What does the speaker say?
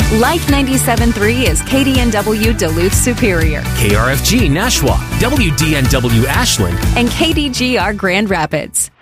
Life 97.3 is KDNW Duluth Superior KRFG Nashua, WDNW Ashland, and KDGR Grand Rapids.